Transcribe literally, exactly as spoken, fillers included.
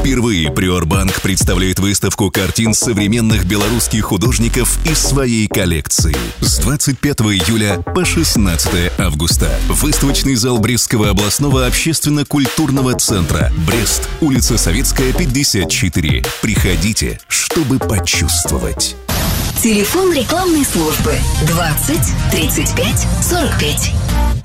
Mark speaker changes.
Speaker 1: Впервые Приорбанк представляет выставку картин современных белорусских художников из своей коллекции. С двадцать пятого июля по шестнадцатое августа. Выставочный зал Брестского областного общественно-культурного центра. Брест, улица Советская, пятьдесят четыре. Приходите, чтобы почувствовать.
Speaker 2: Телефон рекламной службы двадцать тридцать пять сорок пять.